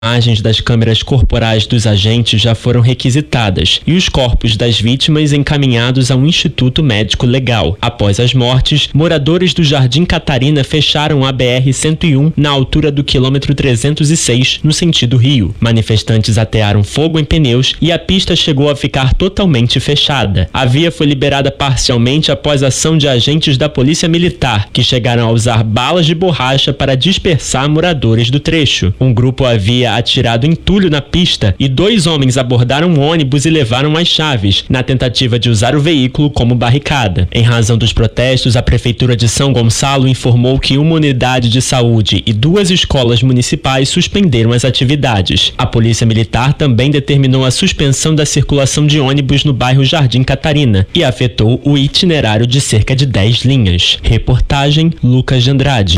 Imagens das câmeras corporais dos agentes já foram requisitadas e os corpos das vítimas encaminhados a um instituto médico legal. Após as mortes, moradores do Jardim Catarina fecharam a BR-101 na altura do quilômetro 306, no sentido Rio. Manifestantes atearam fogo em pneus e a pista chegou a ficar totalmente fechada. A via foi liberada parcialmente após a ação de agentes da Polícia Militar, que chegaram a usar balas de borracha para dispersar moradores do trecho. Um grupo havia atirado entulho na pista e 2 homens abordaram um ônibus e levaram as chaves, na tentativa de usar o veículo como barricada. Em razão dos protestos, a Prefeitura de São Gonçalo informou que uma unidade de saúde e 2 escolas municipais suspenderam as atividades. A Polícia Militar também determinou a suspensão da circulação de ônibus no bairro Jardim Catarina e afetou o itinerário de cerca de 10 linhas. Reportagem Lucas de Andrade.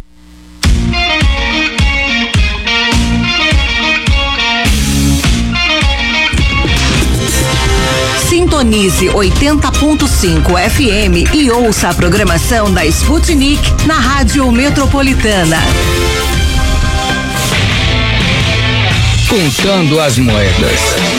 Sintonize 80.5 FM e ouça a programação da Sputnik na Rádio Metropolitana. Contando as moedas.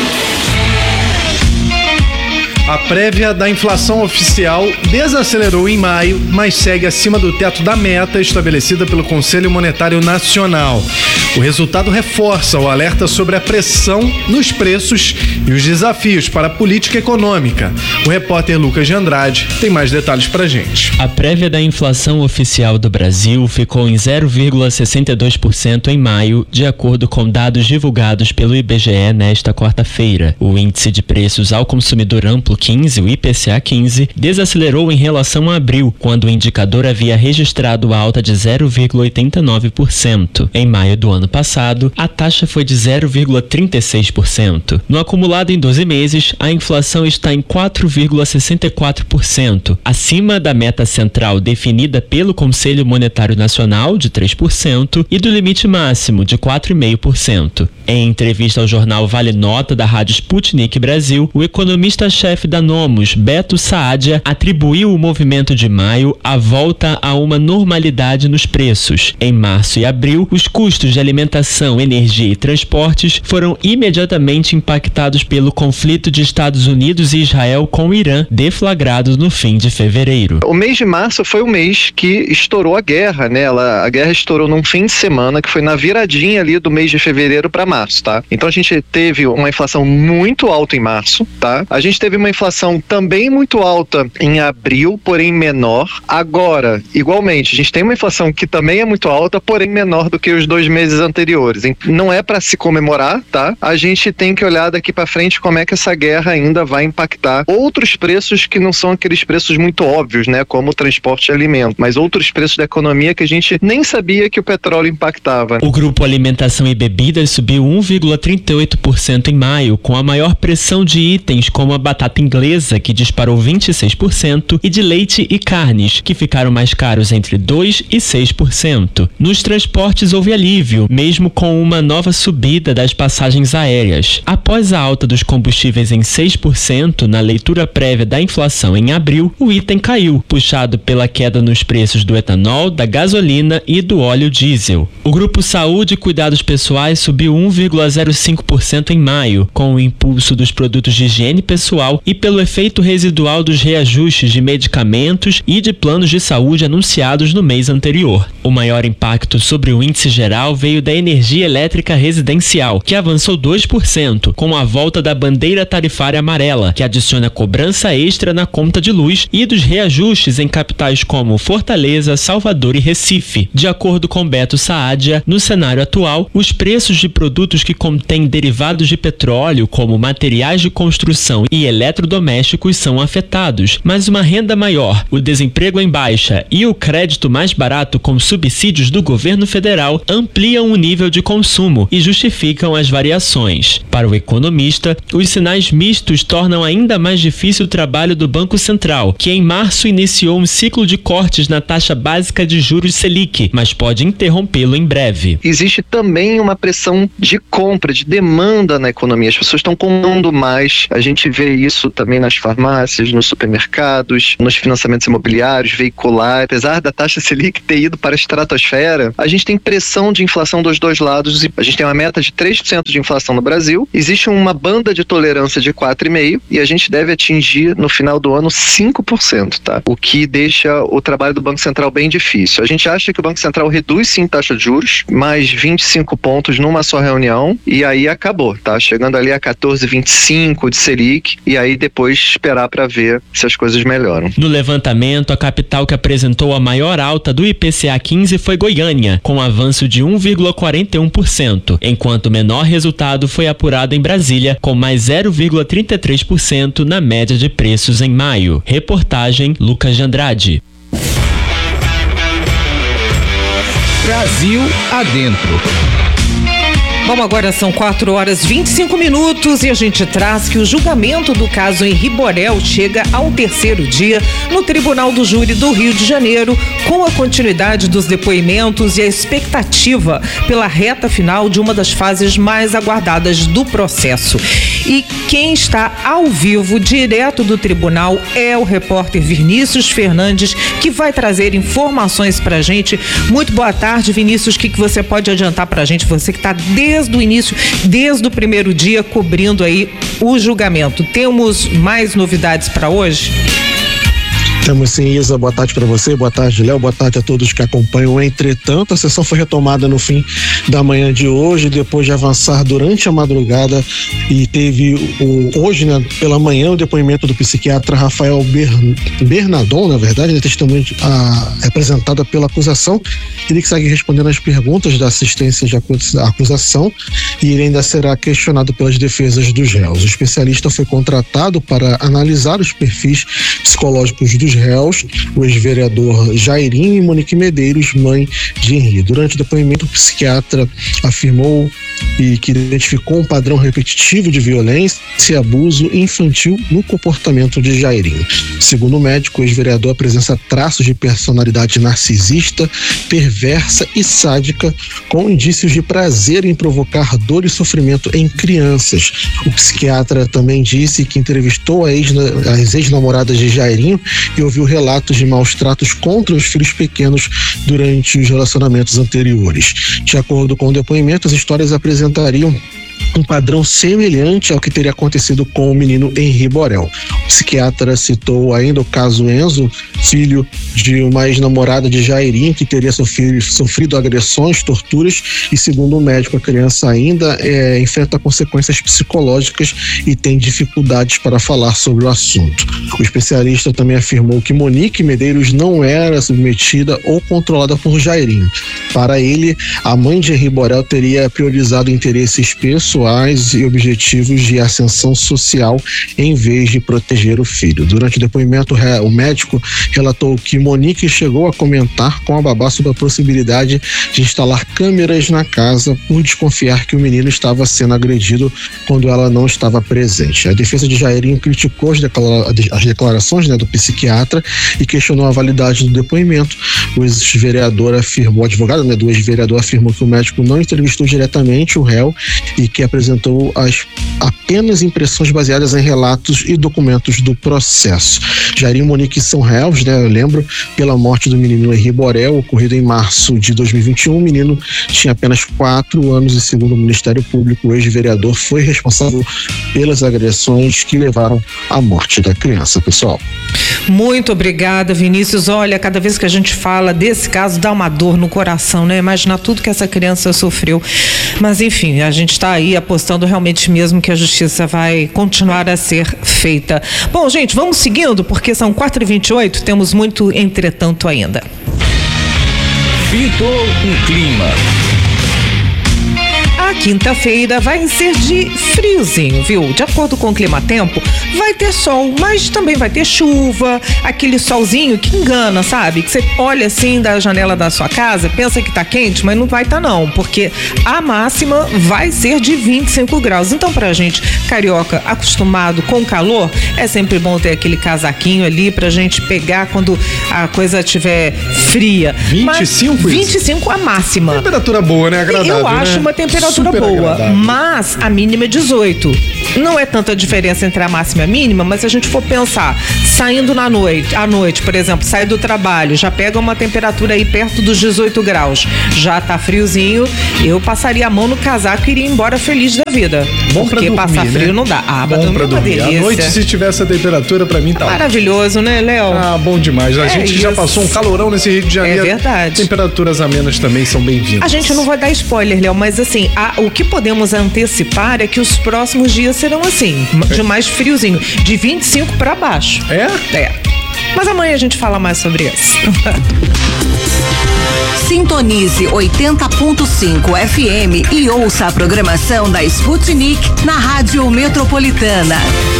A prévia da inflação oficial desacelerou em maio, mas segue acima do teto da meta estabelecida pelo Conselho Monetário Nacional. O resultado reforça o alerta sobre a pressão nos preços e os desafios para a política econômica. O repórter Lucas de Andrade tem mais detalhes pra gente. A prévia da inflação oficial do Brasil ficou em 0,62% em maio, de acordo com dados divulgados pelo IBGE nesta quarta-feira. O índice de preços ao consumidor amplo 15, o IPCA 15, desacelerou em relação a abril, quando o indicador havia registrado alta de 0,89%. Em maio do ano passado, a taxa foi de 0,36%. No acumulado em 12 meses, a inflação está em 4,64%, acima da meta central definida pelo Conselho Monetário Nacional, de 3%, e do limite máximo, de 4,5%. Em entrevista ao jornal Vale Nota da Rádio Sputnik Brasil, o economista-chefe da Nomos, Beto Saadia, atribuiu o movimento de maio à volta a uma normalidade nos preços. Em março e abril, os custos de alimentação, energia e transportes foram imediatamente impactados pelo conflito de Estados Unidos e Israel com o Irã, deflagrado no fim de fevereiro. O mês de março foi o mês que estourou a guerra, né? A guerra estourou num fim de semana, que foi na viradinha ali do mês de fevereiro para março, tá? Então a gente teve uma inflação muito alta em março, tá? A gente teve uma inflação também muito alta em abril, porém menor. Agora, igualmente, a gente tem uma inflação que também é muito alta, porém menor do que os 2 meses anteriores. Não é para se comemorar, tá? A gente tem que olhar daqui para frente como é que essa guerra ainda vai impactar outros preços que não são aqueles preços muito óbvios, né? Como o transporte e alimento, mas outros preços da economia que a gente nem sabia que o petróleo impactava. O grupo Alimentação e Bebidas subiu 1,38% em maio, com a maior pressão de itens como a batata inglesa, que disparou 26%, e de leite e carnes, que ficaram mais caros entre 2% e 6%. Nos transportes houve alívio, mesmo com uma nova subida das passagens aéreas. Após a alta dos combustíveis em 6% na leitura prévia da inflação em abril, o item caiu, puxado pela queda nos preços do etanol, da gasolina e do óleo diesel. O grupo Saúde e Cuidados Pessoais subiu 1,05% em maio, com o impulso dos produtos de higiene pessoal e pelo efeito residual dos reajustes de medicamentos e de planos de saúde anunciados no mês anterior. O maior impacto sobre o índice geral veio da energia elétrica residencial, que avançou 2%, com a volta da bandeira tarifária amarela, que adiciona cobrança extra na conta de luz, e dos reajustes em capitais como Fortaleza, Salvador e Recife. De acordo com Beto Saadia, no cenário atual, os preços de produtos que contêm derivados de petróleo, como materiais de construção e eletrodomésticos, são afetados, mas uma renda maior, o desemprego em baixa e o crédito mais barato com subsídios do governo federal ampliam o nível de consumo e justificam as variações. Para o economista, os sinais mistos tornam ainda mais difícil o trabalho do Banco Central, que em março iniciou um ciclo de cortes na taxa básica de juros Selic, mas pode interrompê-lo em breve. Existe também uma pressão de compra, de demanda na economia. As pessoas estão comprando mais. A gente vê isso também nas farmácias, nos supermercados, nos financiamentos imobiliários, veiculares. Apesar da taxa Selic ter ido para a estratosfera, a gente tem pressão de inflação inflação dos dois lados. A gente tem uma meta de 3% de inflação no Brasil. Existe uma banda de tolerância de 4,5% e a gente deve atingir no final do ano 5%, tá? O que deixa o trabalho do Banco Central bem difícil. A gente acha que o Banco Central reduz sim taxa de juros, mais 25 pontos numa só reunião e aí acabou, tá? Chegando ali a 14,25 de Selic e aí depois esperar para ver se as coisas melhoram. No levantamento, a capital que apresentou a maior alta do IPCA 15 foi Goiânia, com avanço de 1,41%, enquanto o menor resultado foi apurado em Brasília, com mais 0,33% na média de preços em maio. Reportagem Lucas de Andrade. Brasil adentro. Bom, agora são 4h25 e a gente traz que o julgamento do caso Henri Borel chega ao 3º dia no Tribunal do Júri do Rio de Janeiro, com a continuidade dos depoimentos e a expectativa pela reta final de uma das fases mais aguardadas do processo. E quem está ao vivo, direto do tribunal, é o repórter Vinícius Fernandes, que vai trazer informações pra gente. Muito boa tarde, Vinícius. O que você pode adiantar pra gente? Você que está desde o início, desde o primeiro dia, cobrindo aí o julgamento. Temos mais novidades para hoje? Temos sim, Isa, boa tarde para você, boa tarde, Léo, boa tarde a todos que acompanham. Entretanto, a sessão foi retomada no fim da manhã de hoje, depois de avançar durante a madrugada, e teve hoje, né, pela manhã, o depoimento do psiquiatra Rafael Bernardon, na verdade, né, testemunha apresentada pela acusação. Ele que segue respondendo as perguntas da assistência de acusação, e ele ainda será questionado pelas defesas dos réus. O especialista foi contratado para analisar os perfis psicológicos dos réus, o ex-vereador Jairinho e Monique Medeiros, mãe de Henri. Durante o depoimento, o psiquiatra afirmou que identificou um padrão repetitivo de violência e abuso infantil no comportamento de Jairinho. Segundo o médico, o ex-vereador apresenta traços de personalidade narcisista, perversa e sádica, com indícios de prazer em provocar dor e sofrimento em crianças. O psiquiatra também disse que entrevistou as ex-namoradas de Jairinho e ouviu relatos de maus tratos contra os filhos pequenos durante os relacionamentos anteriores. De acordo com o depoimento, as histórias apresentariam um padrão semelhante ao que teria acontecido com o menino Henri Borel. O psiquiatra citou ainda o caso Enzo, filho de uma ex-namorada de Jairinho, que teria sofrido agressões, torturas, e segundo o médico, a criança ainda enfrenta consequências psicológicas e tem dificuldades para falar sobre o assunto. O especialista também afirmou que Monique Medeiros não era submetida ou controlada por Jairinho. Para ele, a mãe de Henri Borel teria priorizado interesses pessoais e objetivos de ascensão social em vez de proteger o filho. Durante o depoimento, o médico relatou que Monique chegou a comentar com a babá sobre a possibilidade de instalar câmeras na casa por desconfiar que o menino estava sendo agredido quando ela não estava presente. A defesa de Jairinho criticou as declarações, né, do psiquiatra e questionou a validade do depoimento. O advogado, né, do ex-vereador afirmou que o médico não entrevistou diretamente o réu e que apresentou apenas impressões baseadas em relatos e documentos do processo. Jairinho e Monique são réus, né? Eu lembro, pela morte do menino Henri Borel, ocorrido em março de 2021. O menino tinha apenas 4 anos e, segundo o Ministério Público, o ex-vereador foi responsável pelas agressões que levaram à morte da criança, pessoal. Muito obrigada, Vinícius. Olha, cada vez que a gente fala desse caso, dá uma dor no coração, né? Imaginar tudo que essa criança sofreu. Mas, enfim, a gente está aí apostando realmente mesmo que a justiça vai continuar a ser feita. Bom, gente, vamos seguindo, porque são 4h28, temos muito entretanto ainda. Pintou um clima. A quinta-feira vai ser de friozinho, viu? De acordo com o Climatempo, vai ter sol, mas também vai ter chuva, aquele solzinho que engana, sabe? Que você olha assim da janela da sua casa, pensa que tá quente, mas não vai tá não, porque a máxima vai ser de 25 graus. Então, pra gente carioca acostumado com calor, é sempre bom ter aquele casaquinho ali pra gente pegar quando a coisa estiver fria. 25? Mas 25 a máxima. Temperatura boa, né? Agradável, eu acho, né? uma temperatura temperatura Super boa, agradável. mas a mínima é 18. Não é tanta diferença entre a máxima e a mínima, mas se a gente for pensar, saindo à noite, por exemplo, sai do trabalho, já pega uma temperatura aí perto dos 18 graus, já tá friozinho, eu passaria a mão no casaco e iria embora feliz da vida. Bom pra porque dormir, passar frio né? não dá. Ah, mas Bom dormir pra é uma dormir. delícia. À noite, se tiver essa temperatura, pra mim tá ótimo. Maravilhoso, né, Léo? Ah, bom demais. A gente já isso. passou um calorão nesse Rio de Janeiro. É verdade. Temperaturas amenas também são bem-vindas. A gente não vai dar spoiler, Léo, mas assim, o que podemos antecipar é que os próximos dias serão assim, de mais friozinho, de 25 pra baixo. É? É. Mas amanhã a gente fala mais sobre isso. Sintonize 80.5 FM e ouça a programação da Sputnik na Rádio Metropolitana.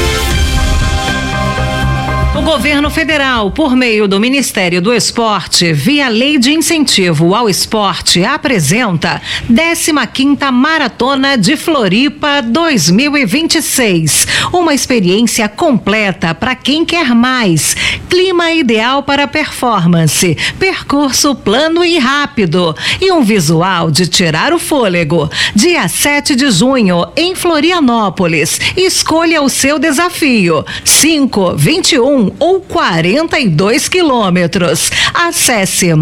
O governo federal, por meio do Ministério do Esporte, via Lei de Incentivo ao Esporte, apresenta 15ª Maratona de Floripa 2026. Uma experiência completa para quem quer mais. Clima ideal para performance, percurso plano e rápido e um visual de tirar o fôlego. Dia 7 de junho, em Florianópolis. Escolha o seu desafio. 5, 21 ou 42 quilômetros. Acesse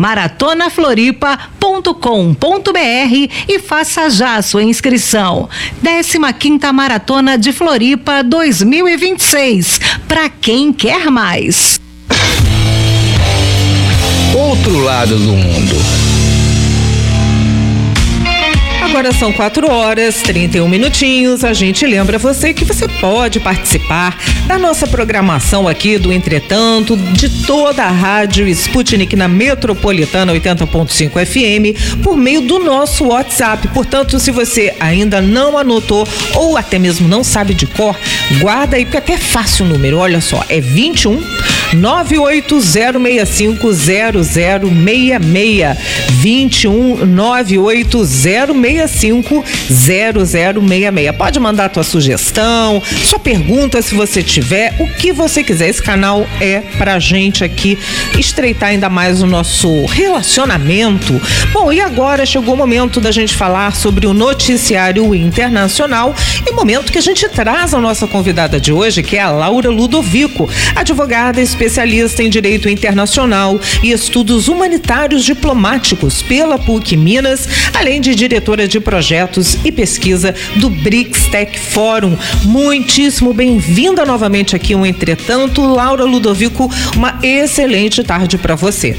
maratonafloripa.com.br e faça já a sua inscrição. 15ª Maratona de Floripa 2026. Para quem quer mais. Outro lado do mundo. Agora são 4h31. A gente lembra você que você pode participar da nossa programação aqui do Entretanto, de toda a rádio Sputnik na Metropolitana 80.5 FM, por meio do nosso WhatsApp. Portanto, se você ainda não anotou ou até mesmo não sabe de cor, guarda aí, porque até é fácil o número. Olha só, é 21 980650066. 21 980650066. Pode mandar a tua sugestão, sua pergunta, se você tiver, o que você quiser. Esse canal é pra gente aqui estreitar ainda mais o nosso relacionamento. Bom, e agora chegou o momento da gente falar sobre o noticiário internacional, e o momento que a gente traz a nossa convidada de hoje, que é a Laura Ludovico, advogada especialista em direito internacional e estudos humanitários diplomáticos pela PUC Minas, além de diretora de projetos e pesquisa do BRICS Tech Forum. Muitíssimo bem-vinda novamente aqui ao Entretanto, Laura Ludovico. Uma excelente tarde para você.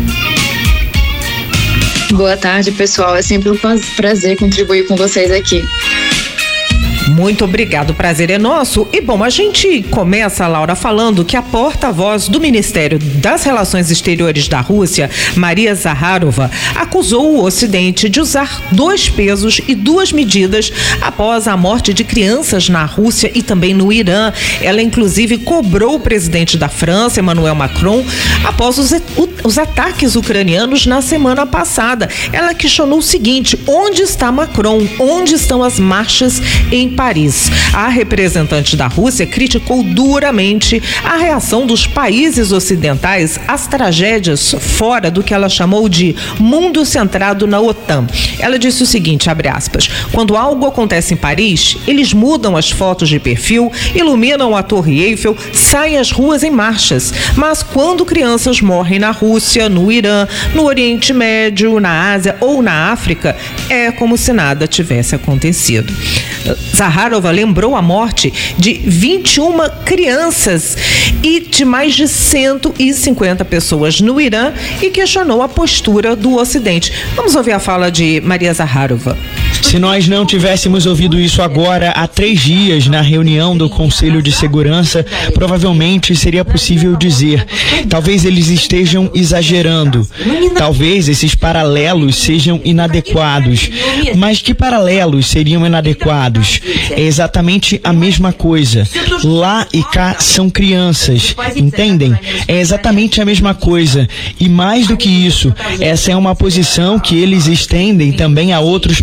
Boa tarde, pessoal. É sempre um prazer contribuir com vocês aqui. Muito obrigado, o prazer é nosso. E bom, a gente começa, Laura, falando que a porta-voz do Ministério das Relações Exteriores da Rússia, Maria Zakharova, acusou o Ocidente de usar 2 pesos e 2 medidas após a morte de crianças na Rússia e também no Irã. Ela, inclusive, cobrou o presidente da França, Emmanuel Macron, após os ataques ucranianos na semana passada. Ela questionou o seguinte: onde está Macron? Onde estão as marchas em Paris? A representante da Rússia criticou duramente a reação dos países ocidentais às tragédias fora do que ela chamou de mundo centrado na OTAN. Ela disse o seguinte, abre aspas: quando algo acontece em Paris, eles mudam as fotos de perfil, iluminam a Torre Eiffel, saem às ruas em marchas. Mas quando crianças morrem na Rússia, no Irã, no Oriente Médio, na Ásia ou na África, é como se nada tivesse acontecido. Zakharova lembrou a morte de 21 crianças e de mais de 150 pessoas no Irã e questionou a postura do Ocidente. Vamos ouvir a fala de Maria Zakharova. Se nós não tivéssemos ouvido isso agora, há 3 dias, na reunião do Conselho de Segurança, provavelmente seria possível dizer: talvez eles estejam exagerando, talvez esses paralelos sejam inadequados. Mas que paralelos seriam inadequados? É exatamente a mesma coisa. Lá e cá são crianças, entendem? É exatamente a mesma coisa. E mais do que isso, essa é uma posição que eles estendem também a outros países.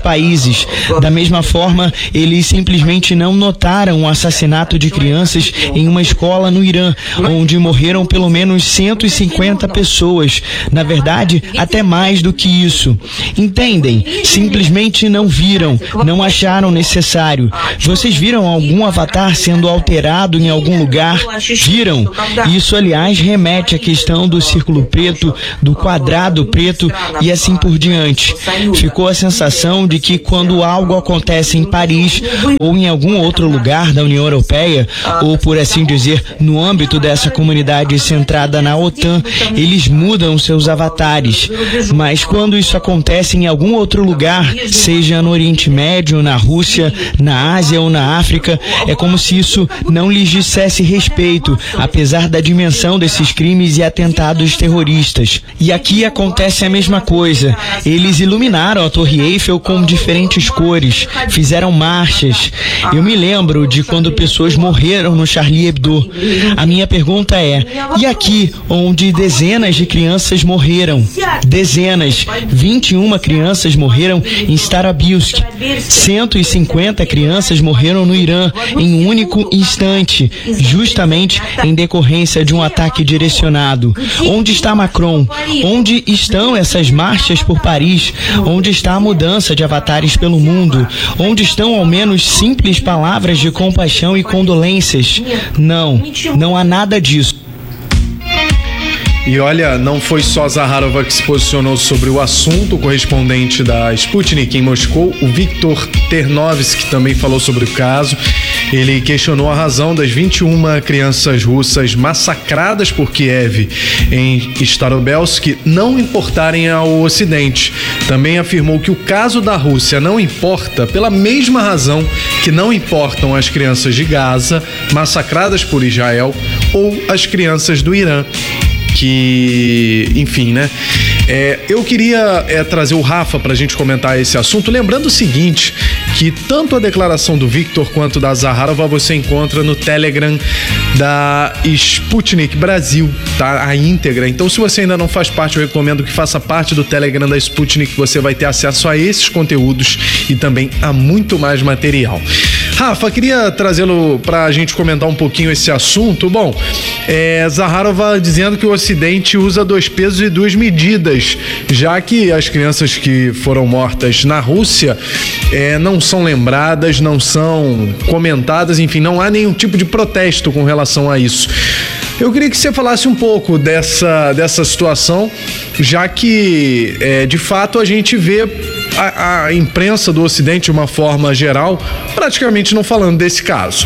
meses. Da mesma forma, eles simplesmente não notaram o assassinato de crianças em uma escola no Irã, onde morreram pelo menos 150 pessoas. Na verdade, até mais do que isso. Entendem? Simplesmente não viram, não acharam necessário. Vocês viram algum avatar sendo alterado em algum lugar? Viram? Isso, aliás, remete à questão do círculo preto, do quadrado preto e assim por diante. Ficou a sensação de que quando algo acontece em Paris ou em algum outro lugar da União Europeia, ou por assim dizer, no âmbito dessa comunidade centrada na OTAN, eles mudam seus avatares. Mas quando isso acontece em algum outro lugar, seja no Oriente Médio, na Rússia, na Ásia ou na África, é como se isso não lhes dissesse respeito, apesar da dimensão desses crimes e atentados terroristas. E aqui acontece a mesma coisa. Eles iluminaram a Torre Eiffel com diferentes cores, fizeram marchas. Eu me lembro de quando pessoas morreram no Charlie Hebdo. A minha pergunta é, e aqui, onde dezenas de crianças morreram? Dezenas, 21 crianças morreram em Starobilsk. 150 crianças morreram no Irã em um único instante, justamente em decorrência de um ataque direcionado. Onde está Macron? Onde estão essas marchas por Paris? Onde está a mudança de avatares pelo mundo? Onde estão ao menos simples palavras de compaixão e condolências? Não há nada disso. E olha, não foi só Zaharova que se posicionou sobre o assunto. O correspondente da Sputnik em Moscou, o Viktor Ternovsky, também falou sobre o caso. Ele questionou a razão das 21 crianças russas massacradas por Kiev em Starobelsk não importarem ao Ocidente. Também afirmou que o caso da Rússia não importa pela mesma razão que não importam as crianças de Gaza massacradas por Israel ou as crianças do Irã. Que, enfim, né? Eu queria trazer o Rafa pra gente comentar esse assunto, lembrando o seguinte, que tanto a declaração do Victor quanto da Zaharova você encontra no Telegram da Sputnik Brasil, tá? A íntegra. Então, se você ainda não faz parte, eu recomendo que faça parte do Telegram da Sputnik, você vai ter acesso a esses conteúdos e também a muito mais material. Rafa, queria trazê-lo pra gente comentar um pouquinho esse assunto. Bom, Zaharova dizendo que o Ocidente usa 2 pesos e 2 medidas, já que as crianças que foram mortas na Rússia não são lembradas, não são comentadas, enfim, não há nenhum tipo de protesto com relação a isso. Eu queria que você falasse um pouco dessa situação, já que, de fato, a gente vê a imprensa do Ocidente, de uma forma geral, praticamente não falando desse caso.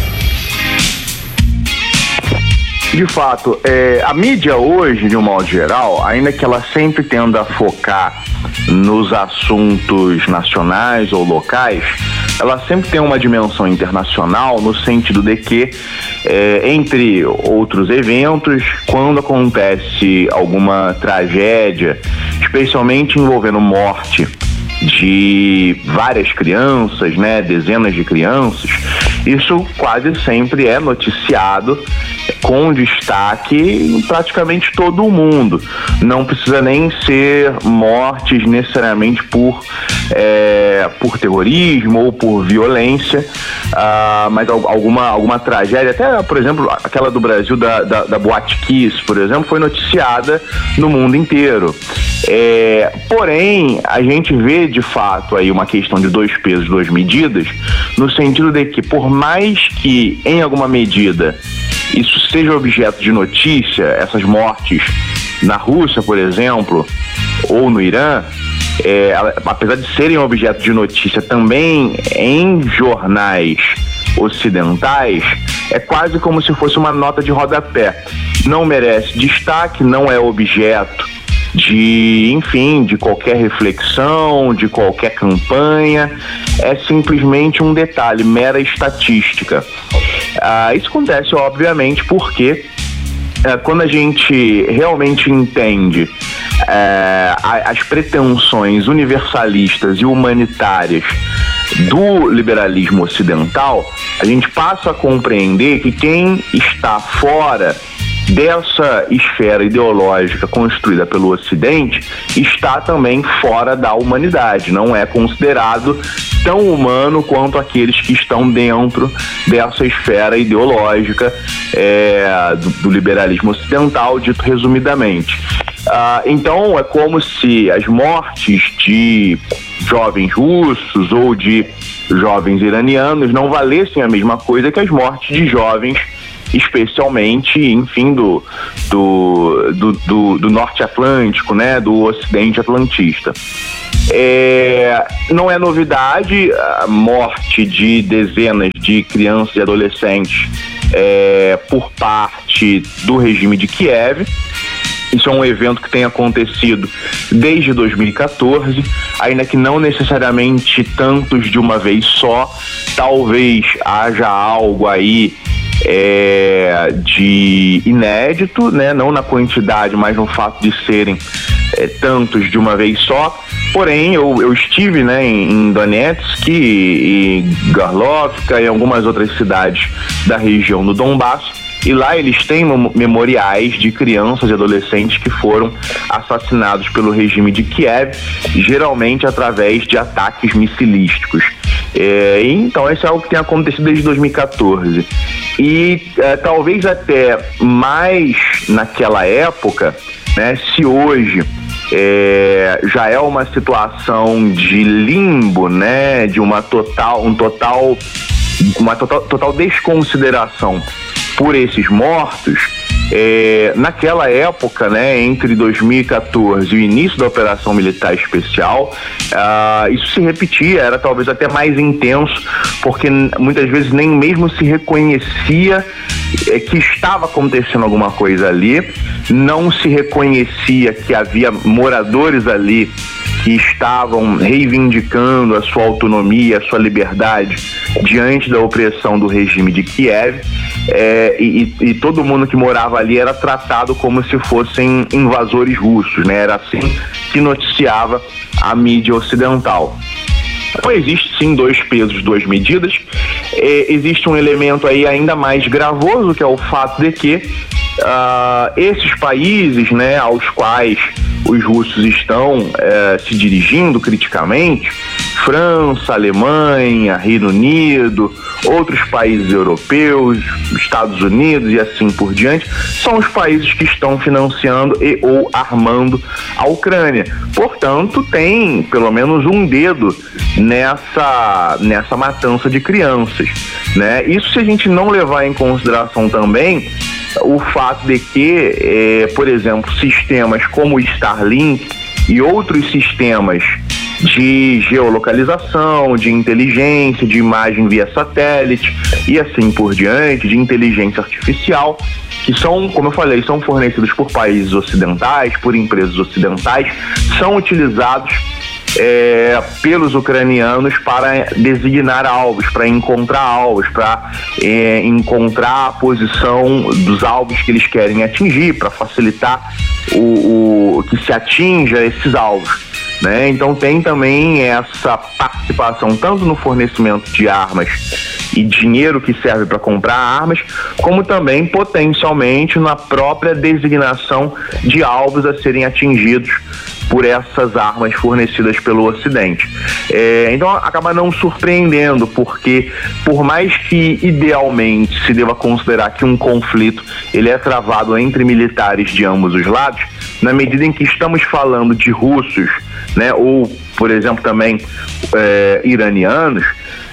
De fato, a mídia hoje, de um modo geral, ainda que ela sempre tenda a focar nos assuntos nacionais ou locais, ela sempre tem uma dimensão internacional no sentido de que, entre outros eventos, quando acontece alguma tragédia, especialmente envolvendo morte de várias crianças, né, dezenas de crianças, isso quase sempre é noticiado com destaque em praticamente todo o mundo. Não precisa nem ser mortes necessariamente por terrorismo ou por violência, mas alguma tragédia, até, por exemplo, aquela do Brasil da Boate Kiss, por exemplo, foi noticiada no mundo inteiro. Porém, a gente vê de fato aí uma questão de 2 pesos, 2 medidas, no sentido de que, por mais que em alguma medida isso seja objeto de notícia, essas mortes na Rússia, por exemplo, ou no Irã, apesar de serem objeto de notícia também em jornais ocidentais, é quase como se fosse uma nota de rodapé. Não merece destaque, não é objeto de qualquer reflexão, de qualquer campanha, é simplesmente um detalhe, mera estatística. Isso acontece, obviamente, porque quando a gente realmente entende as pretensões universalistas e humanitárias do liberalismo ocidental, a gente passa a compreender que quem está fora dessa esfera ideológica construída pelo Ocidente está também fora da humanidade, não é considerado tão humano quanto aqueles que estão dentro dessa esfera ideológica do liberalismo ocidental, dito resumidamente. Então é como se as mortes de jovens russos ou de jovens iranianos não valessem a mesma coisa que as mortes de jovens, especialmente, enfim, do norte atlântico, né, do ocidente atlantista. Não é novidade a morte de dezenas de crianças e adolescentes por parte do regime de Kiev. Isso é um evento que tem acontecido desde 2014, ainda que não necessariamente tantos de uma vez só. Talvez haja algo aí de inédito, né? Não na quantidade, mas no fato de serem tantos de uma vez só. Porém, eu estive, né, em Donetsk e Gorlovka e algumas outras cidades da região do Donbass. E lá eles têm memoriais de crianças e adolescentes que foram assassinados pelo regime de Kiev, geralmente através de ataques missilísticos. Então, isso é algo que tem acontecido desde 2014. E talvez até mais naquela época, né, se hoje já é uma situação de limbo, né, de uma total desconsideração por esses mortos, naquela época, né, entre 2014 e o início da Operação Militar Especial, isso se repetia, era talvez até mais intenso, porque muitas vezes nem mesmo se reconhecia que estava acontecendo alguma coisa ali, não se reconhecia que havia moradores ali que estavam reivindicando a sua autonomia, a sua liberdade diante da opressão do regime de Kiev, e todo mundo que morava ali era tratado como se fossem invasores russos, né? Era assim que noticiava a mídia ocidental. Então existe sim dois pesos, duas medidas. Existe um elemento aí ainda mais gravoso, que é o fato de que esses países, né, aos quais os russos estão se dirigindo criticamente, França, Alemanha, Reino Unido, outros países europeus, Estados Unidos e assim por diante, são os países que estão financiando e ou armando a Ucrânia. Portanto, tem pelo menos um dedo nessa matança de crianças, né? Isso se a gente não levar em consideração também o fato de que, por exemplo, sistemas como o Starlink e outros sistemas de geolocalização, de inteligência, de imagem via satélite e assim por diante, de inteligência artificial, que são, como eu falei, são fornecidos por países ocidentais, por empresas ocidentais, são utilizados pelos ucranianos para designar alvos, para encontrar alvos, para encontrar a posição dos alvos que eles querem atingir, para facilitar o que se atinja esses alvos, né? Então tem também essa participação tanto no fornecimento de armas e dinheiro que serve para comprar armas, como também potencialmente na própria designação de alvos a serem atingidos por essas armas fornecidas pelo Ocidente. Então acaba não surpreendendo, porque por mais que idealmente se deva considerar que um conflito ele é travado entre militares de ambos os lados, na medida em que estamos falando de russos, né, ou por exemplo também iranianos,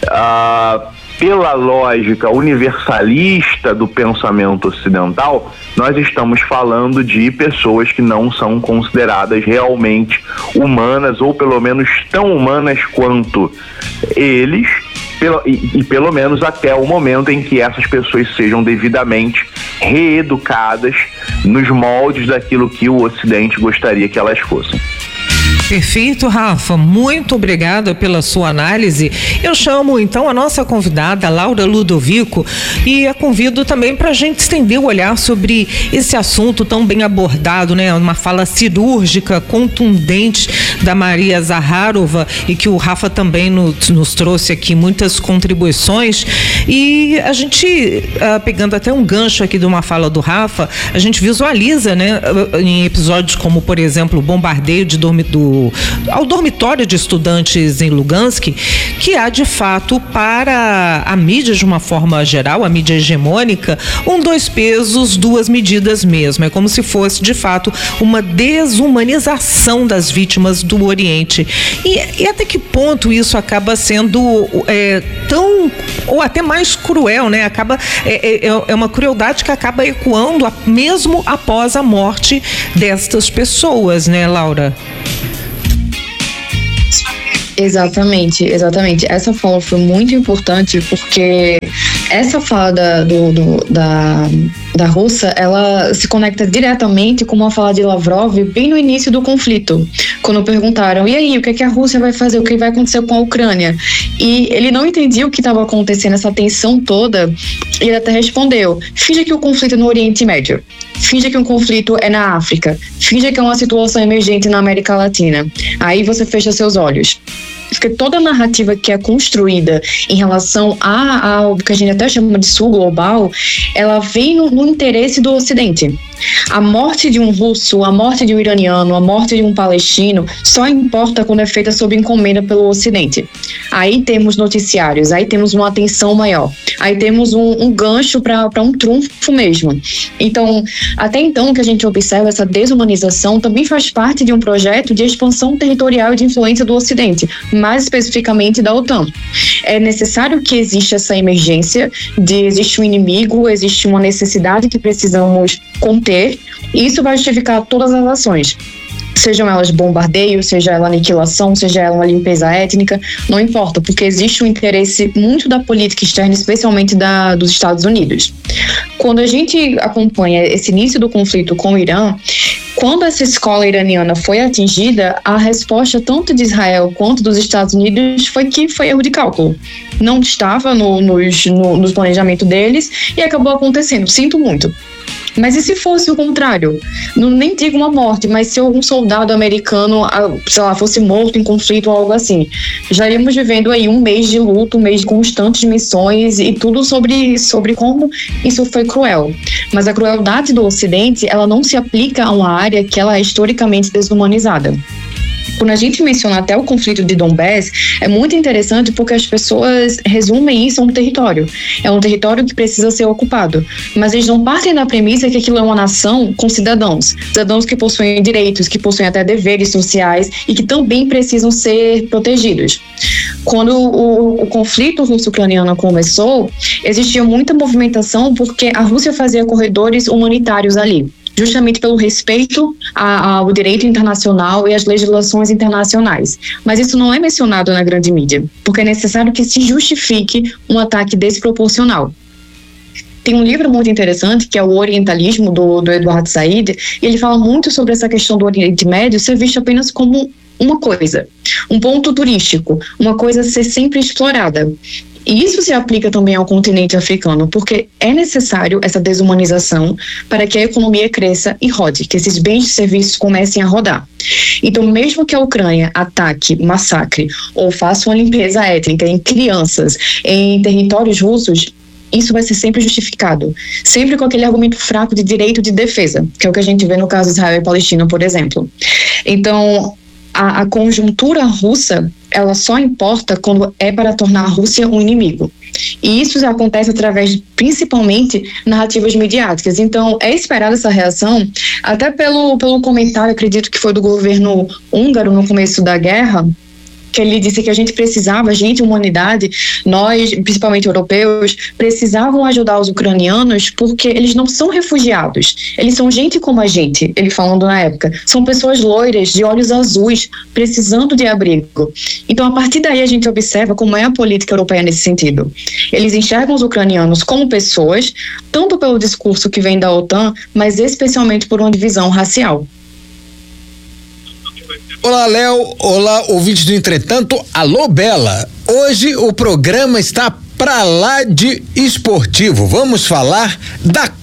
pela lógica universalista do pensamento ocidental, nós estamos falando de pessoas que não são consideradas realmente humanas, ou pelo menos tão humanas quanto eles, e pelo menos até o momento em que essas pessoas sejam devidamente reeducadas nos moldes daquilo que o Ocidente gostaria que elas fossem. Perfeito, Rafa, muito obrigada pela sua análise. Eu chamo então a nossa convidada, Laura Ludovico, e a convido também para a gente estender o olhar sobre esse assunto tão bem abordado, né? Uma fala cirúrgica, contundente da Maria Zaharova, e que o Rafa também nos trouxe aqui muitas contribuições. E a gente, pegando até um gancho aqui de uma fala do Rafa, a gente visualiza, né, em episódios como, por exemplo, o bombardeio ao dormitório de estudantes em Lugansk, que há de fato para a mídia de uma forma geral, a mídia hegemônica, dois pesos, duas medidas mesmo. É como se fosse de fato uma desumanização das vítimas do Oriente. E até que ponto isso acaba sendo tão, ou até mais cruel, né? É uma crueldade que acaba ecoando mesmo após a morte destas pessoas, né, Laura? Exatamente. Essa fala foi muito importante porque essa fala da Rússia, ela se conecta diretamente com uma fala de Lavrov bem no início do conflito, quando perguntaram, e aí, o que é que a Rússia vai fazer, o que vai acontecer com a Ucrânia? E ele não entendia o que estava acontecendo, essa tensão toda, e ele até respondeu, finja que o conflito é no Oriente Médio, finja que um conflito é na África, finja que é uma situação emergente na América Latina, aí você fecha seus olhos. Porque toda a narrativa que é construída em relação ao que a gente até chama de sul global, ela vem no interesse do Ocidente. A morte de um russo, a morte de um iraniano, a morte de um palestino só importa quando é feita sob encomenda pelo Ocidente. Aí temos noticiários, aí temos uma atenção maior, aí temos um gancho para um trunfo mesmo. Então, até então, que a gente observa essa desumanização também faz parte de um projeto de expansão territorial e de influência do Ocidente, mais especificamente da OTAN. É necessário que exista essa emergência existe um inimigo, existe uma necessidade que precisamos conter, e isso vai justificar todas as ações. Sejam elas bombardeio, seja ela aniquilação, seja ela uma limpeza étnica, não importa, porque existe um interesse muito da política externa, especialmente dos Estados Unidos. Quando a gente acompanha esse início do conflito com o Irã, quando essa escola iraniana foi atingida, a resposta tanto de Israel quanto dos Estados Unidos foi que foi erro de cálculo. Não estava no planejamento deles e acabou acontecendo. Sinto muito. Mas e se fosse o contrário? Nem digo uma morte, mas se algum soldado americano, sei lá, fosse morto em conflito ou algo assim, já íamos vivendo aí um mês de luto, um mês de constantes missões e tudo sobre como isso foi cruel. Mas a crueldade do Ocidente, ela não se aplica a uma área que ela é historicamente desumanizada. Quando a gente menciona até o conflito de Donbass, é muito interessante porque as pessoas resumem isso a um território. É um território que precisa ser ocupado. Mas eles não partem da premissa que aquilo é uma nação com cidadãos que possuem direitos, que possuem até deveres sociais e que também precisam ser protegidos. Quando o conflito russo-ucraniano começou, existia muita movimentação porque a Rússia fazia corredores humanitários ali, justamente pelo respeito ao direito internacional e às legislações internacionais. Mas isso não é mencionado na grande mídia, porque é necessário que se justifique um ataque desproporcional. Tem um livro muito interessante, que é o Orientalismo, do Eduardo Said, e ele fala muito sobre essa questão do Oriente Médio ser visto apenas como uma coisa, um ponto turístico, uma coisa a ser sempre explorada. E isso se aplica também ao continente africano, porque é necessário essa desumanização para que a economia cresça e rode, que esses bens e serviços comecem a rodar. Então, mesmo que a Ucrânia ataque, massacre ou faça uma limpeza étnica em crianças, em territórios russos, isso vai ser sempre justificado, sempre com aquele argumento fraco de direito de defesa, que é o que a gente vê no caso de Israel e Palestina, por exemplo. Então, a conjuntura russa, ela só importa quando é para tornar a Rússia um inimigo. E isso acontece através, principalmente, narrativas midiáticas. Então, é esperada essa reação, até pelo comentário, acredito que foi do governo húngaro no começo da guerra, que ele disse que a gente precisava, humanidade, nós, principalmente europeus, precisavam ajudar os ucranianos porque eles não são refugiados, eles são gente como a gente, ele falando na época, são pessoas loiras, de olhos azuis, precisando de abrigo. Então, a partir daí, a gente observa como é a política europeia nesse sentido. Eles enxergam os ucranianos como pessoas, tanto pelo discurso que vem da OTAN, mas especialmente por uma divisão racial. Olá, Léo. Olá, ouvintes do Entretanto. Alô, Bela. Hoje o programa está pra lá de esportivo. Vamos falar da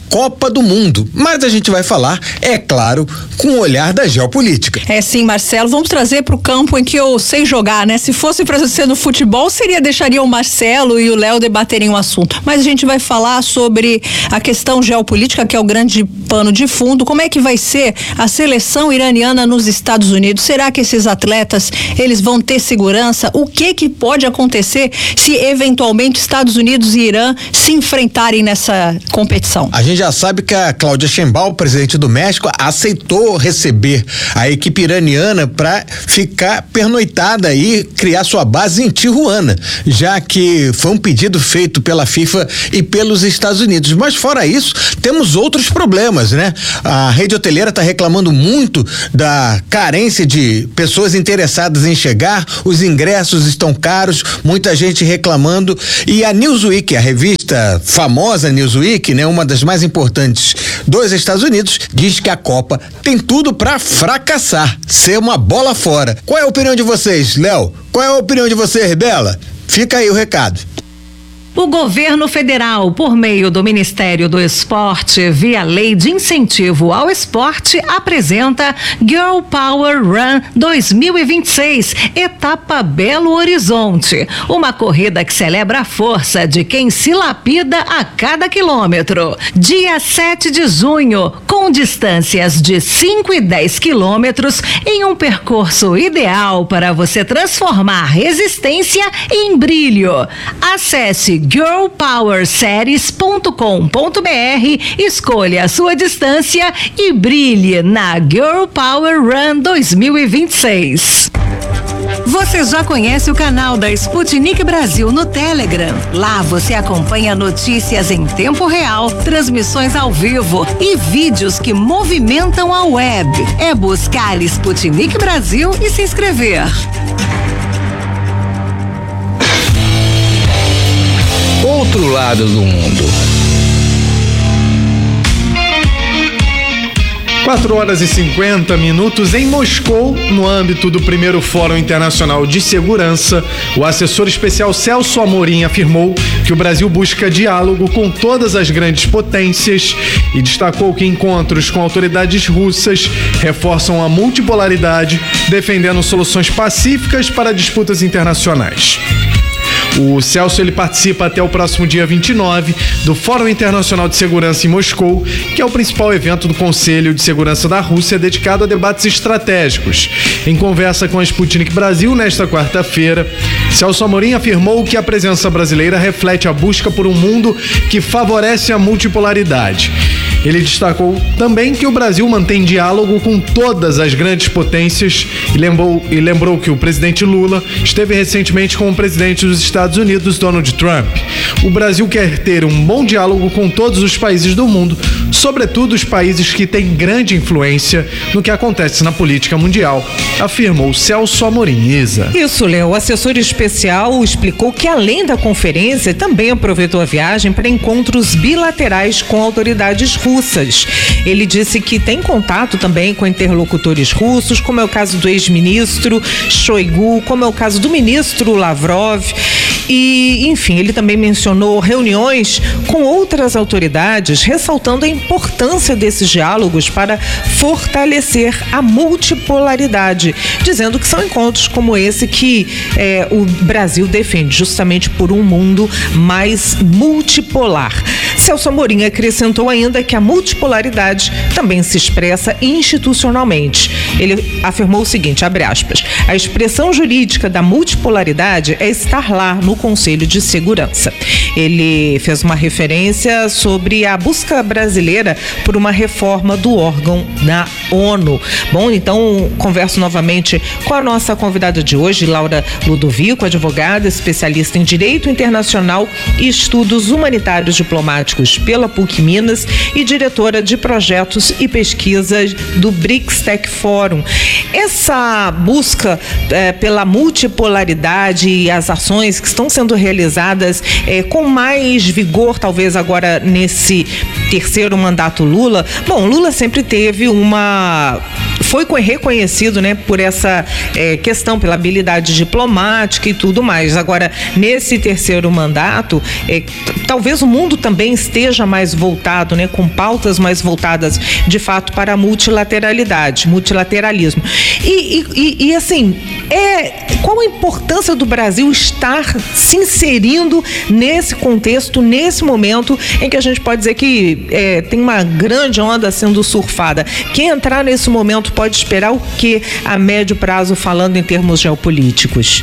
Copa do Mundo. Mas a gente vai falar, é claro, com o olhar da geopolítica. É sim, Marcelo, vamos trazer para o campo em que eu sei jogar, né? Se fosse para ser no futebol, deixaria o Marcelo e o Léo debaterem o assunto. Mas a gente vai falar sobre a questão geopolítica, que é o grande pano de fundo. Como é que vai ser a seleção iraniana nos Estados Unidos? Será que esses atletas, eles vão ter segurança? O que pode acontecer se eventualmente Estados Unidos e Irã se enfrentarem nessa competição? A gente já sabe que a Cláudia Sheinbaum, presidente do México, aceitou receber a equipe iraniana para ficar pernoitada e criar sua base em Tijuana, já que foi um pedido feito pela FIFA e pelos Estados Unidos. Mas fora isso, temos outros problemas, né? A rede hoteleira está reclamando muito da carência de pessoas interessadas em chegar, os ingressos estão caros, muita gente reclamando, e a Newsweek, a revista famosa Newsweek, né, uma das mais importantes dos Estados Unidos, diz que a Copa tem tudo para fracassar, ser uma bola fora. Qual é a opinião de vocês, Léo? Qual é a opinião de você, Bela? Fica aí o recado. O governo federal, por meio do Ministério do Esporte, via Lei de Incentivo ao Esporte, apresenta Girl Power Run 2026, etapa Belo Horizonte. Uma corrida que celebra a força de quem se lapida a cada quilômetro. Dia 7 de junho, com distâncias de 5 e 10 quilômetros, em um percurso ideal para você transformar resistência em brilho. Acesse girlpowerseries.com.br, escolha a sua distância e brilhe na Girl Power Run 2026. Você já conhece o canal da Sputnik Brasil no Telegram? Lá você acompanha notícias em tempo real, transmissões ao vivo e vídeos que movimentam a web. É buscar Sputnik Brasil e se inscrever. Outro lado do mundo. 4h50 em Moscou, no âmbito do primeiro Fórum Internacional de Segurança, o assessor especial Celso Amorim afirmou que o Brasil busca diálogo com todas as grandes potências e destacou que encontros com autoridades russas reforçam a multipolaridade, defendendo soluções pacíficas para disputas internacionais. O Celso participa até o próximo dia 29 do Fórum Internacional de Segurança em Moscou, que é o principal evento do Conselho de Segurança da Rússia dedicado a debates estratégicos. Em conversa com a Sputnik Brasil nesta quarta-feira, Celso Amorim afirmou que a presença brasileira reflete a busca por um mundo que favorece a multipolaridade. Ele destacou também que o Brasil mantém diálogo com todas as grandes potências e lembrou que o presidente Lula esteve recentemente com o presidente dos Estados Unidos, Donald Trump. O Brasil quer ter um bom diálogo com todos os países do mundo, sobretudo os países que têm grande influência no que acontece na política mundial, afirmou Celso Amorim. Isa. Isso, Léo. O assessor especial explicou que, além da conferência, também aproveitou a viagem para encontros bilaterais com autoridades russas. Ele disse que tem contato também com interlocutores russos, como é o caso do ex-ministro Shoigu, como é o caso do ministro Lavrov. E, enfim, ele também mencionou reuniões com outras autoridades, ressaltando a importância desses diálogos para fortalecer a multipolaridade, dizendo que são encontros como esse que o Brasil defende, justamente por um mundo mais multipolar. Celso Amorim acrescentou ainda que a multipolaridade também se expressa institucionalmente. Ele afirmou o seguinte, abre aspas, a expressão jurídica da multipolaridade é estar lá no Conselho de Segurança. Ele fez uma referência sobre a busca brasileira por uma reforma do órgão da ONU. Bom, então converso novamente com a nossa convidada de hoje, Laura Ludovico, advogada, especialista em Direito Internacional e Estudos Humanitários Diplomáticos pela PUC Minas e diretora de projetos e pesquisas do BRICS Tech Forum. Essa busca pela multipolaridade e as ações que estão sendo realizadas com mais vigor, talvez agora nesse terceiro mandato Lula. Bom, Lula sempre teve uma foi reconhecido, né, por essa questão, pela habilidade diplomática e tudo mais. Agora, nesse terceiro mandato, talvez o mundo também esteja mais voltado, né, com pautas mais voltadas, de fato, para a multilateralismo. E assim, qual a importância do Brasil estar se inserindo nesse contexto, nesse momento em que a gente pode dizer que tem uma grande onda sendo surfada? Quem entrar nesse momento pode esperar o que a médio prazo, falando em termos geopolíticos?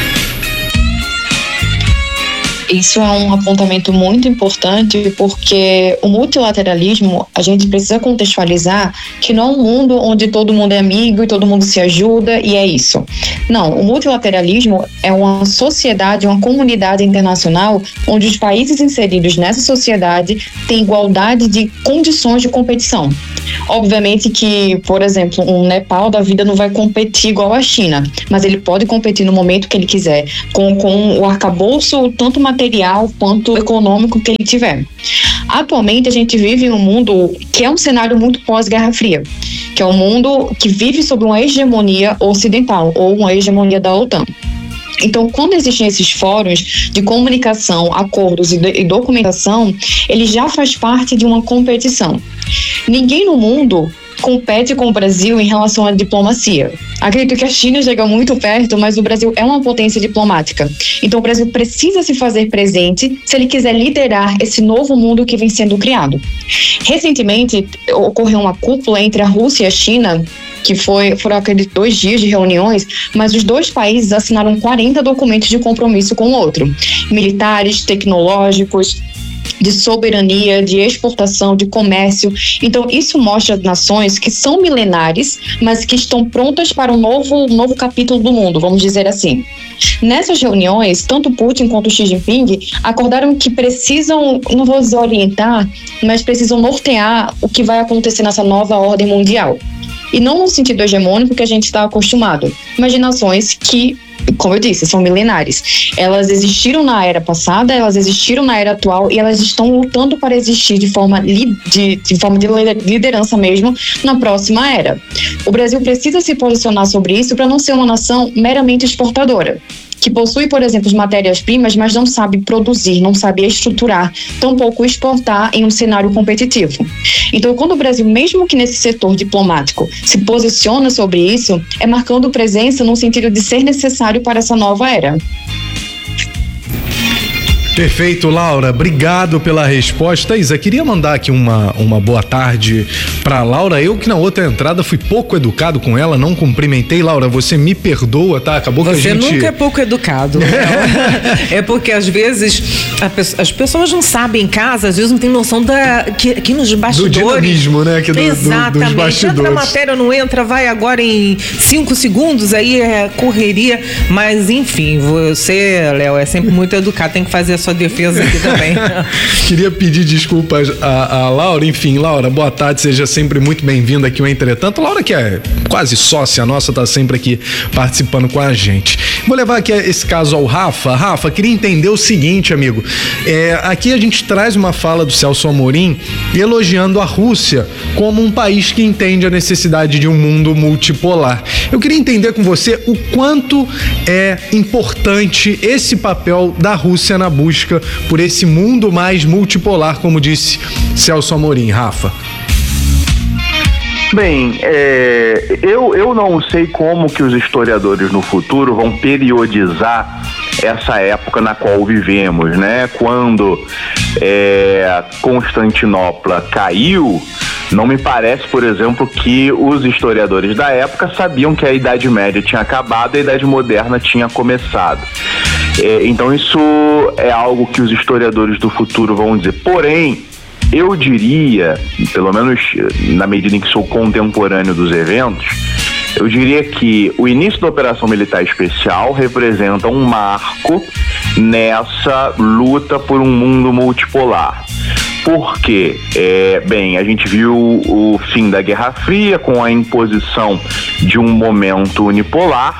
Isso é um apontamento muito importante, porque o multilateralismo, a gente precisa contextualizar que não é um mundo onde todo mundo é amigo e todo mundo se ajuda e é isso. Não, o multilateralismo é uma sociedade, uma comunidade internacional onde os países inseridos nessa sociedade têm igualdade de condições de competição. Obviamente que, por exemplo, um Nepal da vida não vai competir igual a China, mas ele pode competir no momento que ele quiser, com o arcabouço tanto material quanto econômico que ele tiver. Atualmente a gente vive em um mundo que é um cenário muito pós-Guerra Fria, que é um mundo que vive sob uma hegemonia ocidental ou uma hegemonia da OTAN. Então, quando existem esses fóruns de comunicação, acordos e documentação, ele já faz parte de uma competição. Ninguém no mundo compete com o Brasil em relação à diplomacia. Acredito que a China chega muito perto, mas o Brasil é uma potência diplomática. Então o Brasil precisa se fazer presente se ele quiser liderar esse novo mundo que vem sendo criado. Recentemente ocorreu uma cúpula entre a Rússia e a China, que foram, acredito, 2 dias de reuniões, mas os dois países assinaram 40 documentos de compromisso com o outro. Militares, tecnológicos, de soberania, de exportação, de comércio. Então, isso mostra as nações que são milenares, mas que estão prontas para um novo capítulo do mundo, vamos dizer assim. Nessas reuniões, tanto Putin quanto Xi Jinping acordaram que precisam, não vou dizer orientar, mas precisam nortear o que vai acontecer nessa nova ordem mundial. E não no sentido hegemônico que a gente está acostumado, mas de nações que, como eu disse, são milenares. Elas existiram na era passada, elas existiram na era atual e elas estão lutando para existir de forma de liderança mesmo na próxima era. O Brasil precisa se posicionar sobre isso para não ser uma nação meramente exportadora, que possui, por exemplo, as matérias-primas, mas não sabe produzir, não sabe estruturar, tampouco exportar em um cenário competitivo. Então, quando o Brasil, mesmo que nesse setor diplomático, se posiciona sobre isso, é marcando presença no sentido de ser necessário para essa nova era. Perfeito, Laura. Obrigado pela resposta. Isa, queria mandar aqui uma boa tarde pra Laura. Eu que na outra entrada fui pouco educado com ela, não cumprimentei. Laura, você me perdoa, tá? Acabou que a gente... Você nunca é pouco educado. É porque às vezes as pessoas não sabem em casa, às vezes não tem noção que nos bastidores... Do dinamismo, né? Que Exatamente. Dos bastidores. Entra na matéria, não entra, vai agora em 5 segundos, aí é correria. Mas enfim, você, Léo, é sempre muito educado, tem que fazer a sua defesa aqui também. Queria pedir desculpas a Laura. Enfim, Laura, boa tarde, seja sempre muito bem-vinda aqui ao Entretanto. Laura, que é quase sócia nossa, tá sempre aqui participando com a gente. Vou levar aqui esse caso ao Rafa. Rafa, queria entender o seguinte, amigo. Aqui a gente traz uma fala do Celso Amorim elogiando a Rússia como um país que entende a necessidade de um mundo multipolar. Eu queria entender com você o quanto é importante esse papel da Rússia na busca por esse mundo mais multipolar, como disse Celso Amorim. Rafa. Bem, eu não sei como que os historiadores no futuro vão periodizar essa época na qual vivemos, né? Quando Constantinopla caiu, não me parece, por exemplo, que os historiadores da época sabiam que a Idade Média tinha acabado e a Idade Moderna tinha começado. Então isso é algo que os historiadores do futuro vão dizer. Porém, eu diria, pelo menos na medida em que sou contemporâneo dos eventos, eu diria que o início da Operação Militar Especial representa um marco nessa luta por um mundo multipolar. Porque, a gente viu o fim da Guerra Fria com a imposição de um momento unipolar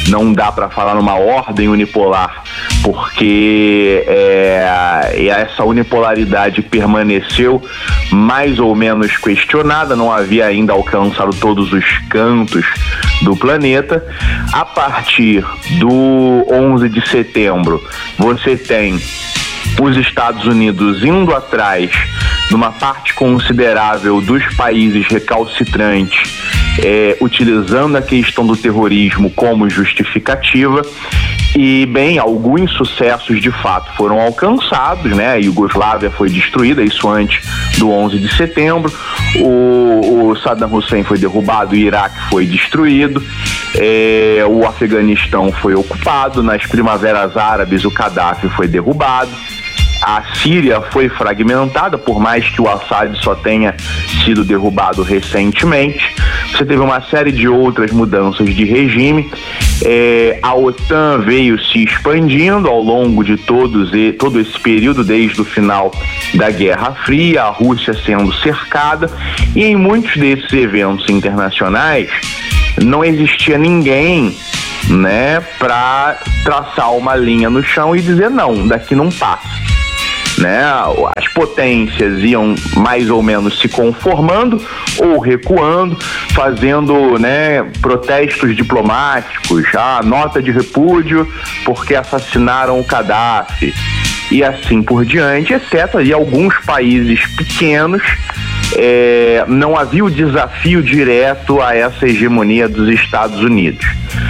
não dá para falar numa ordem unipolar, porque essa unipolaridade permaneceu mais ou menos questionada, não havia ainda alcançado todos os cantos do planeta. A partir do 11 de setembro, você tem os Estados Unidos indo atrás de uma parte considerável dos países recalcitrantes, utilizando a questão do terrorismo como justificativa. E, bem, alguns sucessos de fato foram alcançados, né? A Iugoslávia foi destruída, isso antes do 11 de setembro. O Saddam Hussein foi derrubado, o Iraque foi destruído, o Afeganistão foi ocupado, nas primaveras árabes o Gaddafi foi derrubado. A Síria foi fragmentada, por mais que o Assad só tenha sido derrubado recentemente. Você teve uma série de outras mudanças de regime. A OTAN veio se expandindo ao longo de todo esse período, desde o final da Guerra Fria, a Rússia sendo cercada, e em muitos desses eventos internacionais não existia ninguém, né, para traçar uma linha no chão e dizer não, daqui não passa. Né? As potências iam mais ou menos se conformando ou recuando, fazendo, né, protestos diplomáticos, nota de repúdio porque assassinaram o Gaddafi e assim por diante, exceto aí alguns países pequenos. Não havia o desafio direto a essa hegemonia dos Estados Unidos.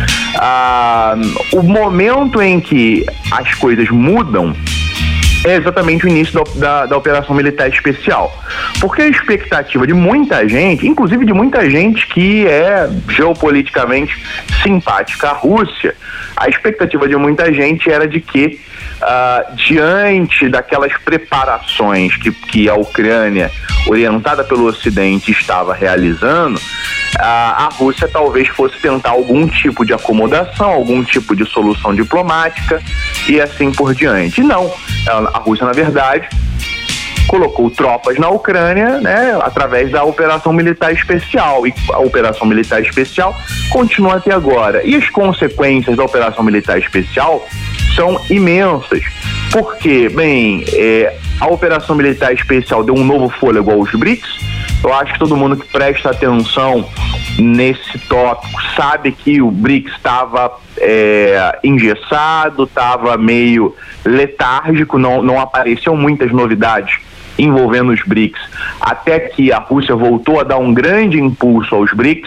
O momento em que as coisas mudam é exatamente o início da operação militar especial, porque a expectativa de muita gente, inclusive de muita gente que é geopoliticamente simpática à Rússia, a expectativa de muita gente era de que, diante daquelas preparações que a Ucrânia, orientada pelo Ocidente, estava realizando, a Rússia talvez fosse tentar algum tipo de acomodação, algum tipo de solução diplomática e assim por diante. Não, a Rússia, na verdade, colocou tropas na Ucrânia, né, através da Operação Militar Especial, e a Operação Militar Especial continua até agora. E as consequências da Operação Militar Especial são imensas, porque, bem, a Operação Militar Especial deu um novo fôlego aos BRICS. Eu acho que todo mundo que presta atenção nesse tópico sabe que o BRICS estava engessado, estava meio letárgico, não apareciam muitas novidades envolvendo os BRICS, até que a Rússia voltou a dar um grande impulso aos BRICS.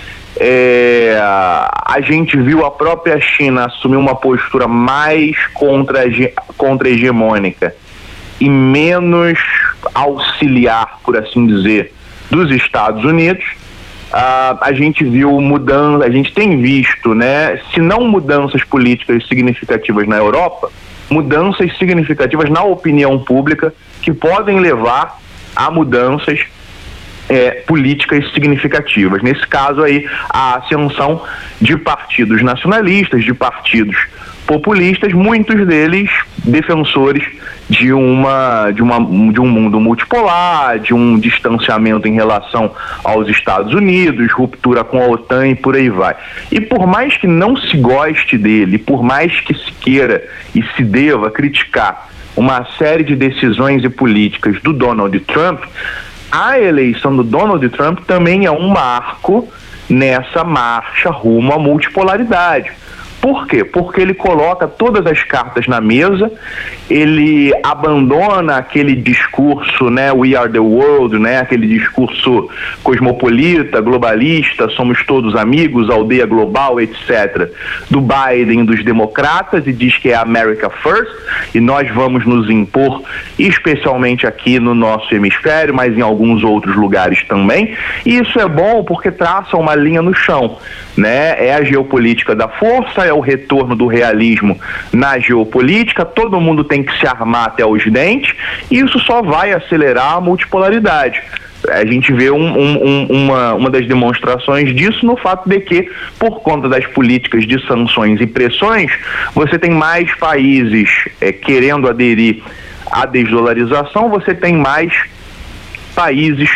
A gente viu a própria China assumir uma postura mais contra-hegemônica e menos auxiliar, por assim dizer, dos Estados Unidos. A gente viu mudança, a gente tem visto, né, se não mudanças políticas significativas na Europa, mudanças significativas na opinião pública que podem levar a mudanças políticas significativas. Nesse caso aí, a ascensão de partidos nacionalistas, de partidos populistas, muitos deles defensores de um mundo multipolar, de um distanciamento em relação aos Estados Unidos, ruptura com a OTAN e por aí vai. E por mais que não se goste dele, por mais que se queira e se deva criticar uma série de decisões e políticas do Donald Trump, a eleição do Donald Trump também é um marco nessa marcha rumo à multipolaridade. Por quê? Porque ele coloca todas as cartas na mesa, ele abandona aquele discurso, né, We are the world, né, aquele discurso cosmopolita, globalista, somos todos amigos, aldeia global, etc., do Biden, dos democratas, e diz que é America First, e nós vamos nos impor, especialmente aqui no nosso hemisfério, mas em alguns outros lugares também. E isso é bom porque traça uma linha no chão, né? É a geopolítica da força, é o retorno do realismo na geopolítica, todo mundo tem que se armar até os dentes, e isso só vai acelerar a multipolaridade. A gente vê uma das demonstrações disso no fato de que, por conta das políticas de sanções e pressões, você tem mais países querendo aderir à desdolarização, você tem mais países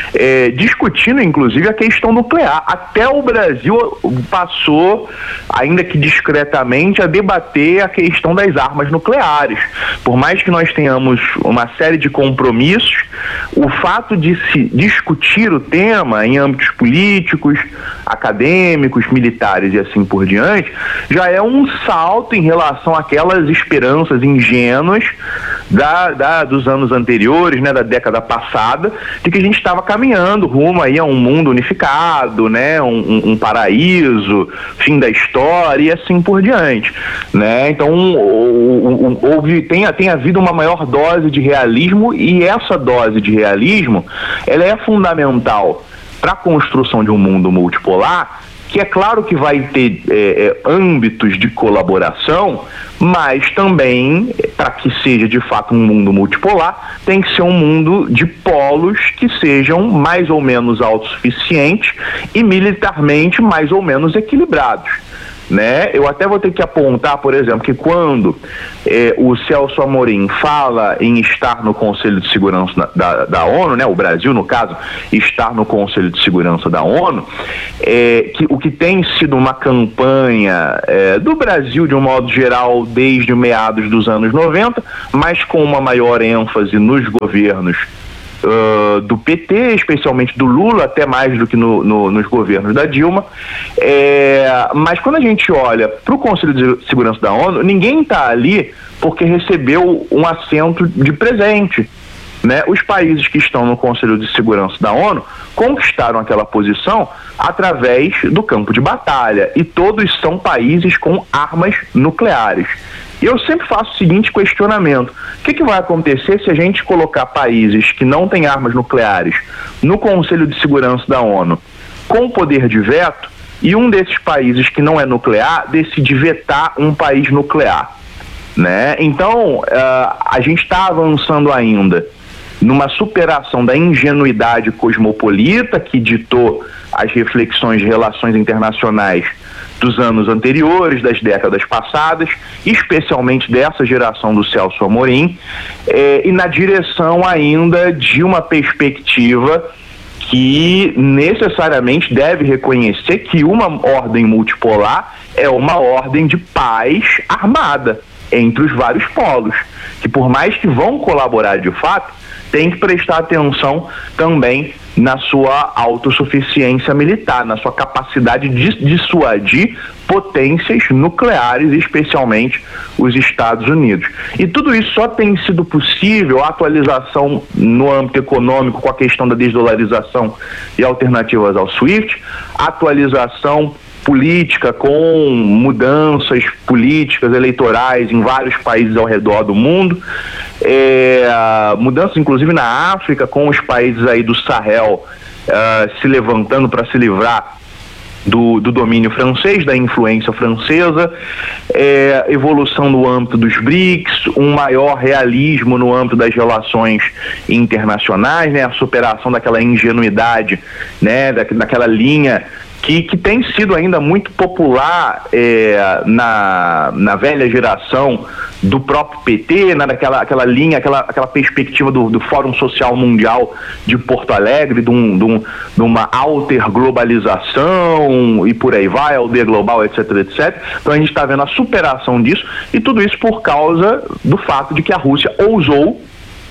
discutindo inclusive a questão nuclear. Até o Brasil passou, ainda que discretamente, a debater a questão das armas nucleares. Por mais que nós tenhamos uma série de compromissos, o fato de se discutir o tema em âmbitos políticos, acadêmicos, militares e assim por diante, já é um salto em relação àquelas esperanças ingênuas dos anos anteriores, né, da década passada, de que a gente estava caminhando rumo aí a um mundo unificado, né, um paraíso, fim da história e assim por diante, né? Então tem havido uma maior dose de realismo, e essa dose de realismo ela é fundamental para a construção de um mundo multipolar, que é claro que vai ter âmbitos de colaboração, mas também, para que seja de fato um mundo multipolar, tem que ser um mundo de polos que sejam mais ou menos autossuficientes e militarmente mais ou menos equilibrados, né? Eu até vou ter que apontar, por exemplo, que quando o Celso Amorim fala em estar no Conselho de Segurança da ONU, né, o Brasil, no caso, estar no Conselho de Segurança da ONU, que o que tem sido uma campanha do Brasil, de um modo geral, desde meados dos anos 90, mas com uma maior ênfase nos governos do PT, especialmente do Lula, até mais do que nos governos da Dilma, mas quando a gente olha para o Conselho de Segurança da ONU, ninguém está ali porque recebeu um assento de presente, né? Os países que estão no Conselho de Segurança da ONU conquistaram aquela posição através do campo de batalha, e todos são países com armas nucleares. E eu sempre faço o seguinte questionamento: o que vai acontecer se a gente colocar países que não têm armas nucleares no Conselho de Segurança da ONU com poder de veto, e um desses países que não é nuclear decide vetar um país nuclear, né? Então, a gente está avançando ainda numa superação da ingenuidade cosmopolita que ditou as reflexões de relações internacionais dos anos anteriores, das décadas passadas, especialmente dessa geração do Celso Amorim, e na direção ainda de uma perspectiva que necessariamente deve reconhecer que uma ordem multipolar é uma ordem de paz armada entre os vários polos, que por mais que vão colaborar de fato, tem que prestar atenção também na sua autossuficiência militar, na sua capacidade de dissuadir potências nucleares, especialmente os Estados Unidos. E tudo isso só tem sido possível, a atualização no âmbito econômico com a questão da desdolarização e alternativas ao SWIFT, atualização política com mudanças políticas eleitorais em vários países ao redor do mundo, mudanças inclusive na África, com os países aí do Sahel se levantando para se livrar do domínio francês, da influência francesa, evolução no âmbito dos BRICS, um maior realismo no âmbito das relações internacionais, né, a superação daquela ingenuidade, né, daquela linha que tem sido ainda muito popular na velha geração do próprio PT, né, aquela linha, aquela perspectiva do Fórum Social Mundial de Porto Alegre, de uma alter-globalização e por aí vai, aldeia global, etc, etc. Então a gente está vendo a superação disso, e tudo isso por causa do fato de que a Rússia ousou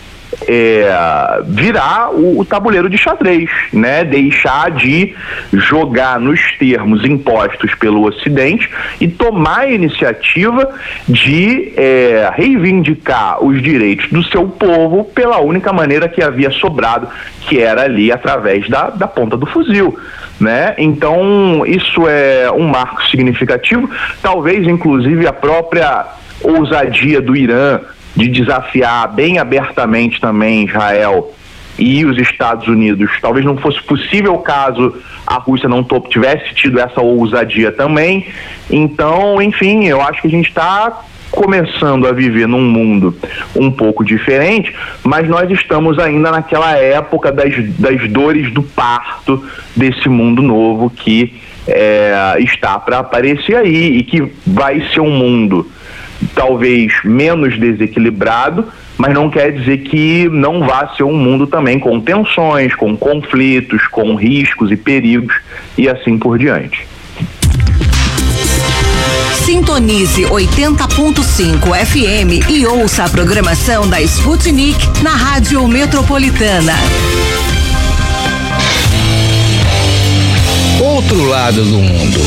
virar o tabuleiro de xadrez, né? Deixar de jogar nos termos impostos pelo Ocidente e tomar a iniciativa de reivindicar os direitos do seu povo pela única maneira que havia sobrado, que era ali através da ponta do fuzil, né? Então isso é um marco significativo, talvez inclusive a própria ousadia do Irã de desafiar bem abertamente também Israel e os Estados Unidos. Talvez não fosse possível caso a Rússia não tivesse tido essa ousadia também. Então, enfim, eu acho que a gente está começando a viver num mundo um pouco diferente, mas nós estamos ainda naquela época das dores do parto desse mundo novo que está para aparecer aí, e que vai ser um mundo talvez menos desequilibrado, mas não quer dizer que não vá ser um mundo também com tensões, com conflitos, com riscos e perigos e assim por diante. Sintonize 80.5 FM e ouça a programação da Sputnik na Rádio Metropolitana. Outro lado do mundo.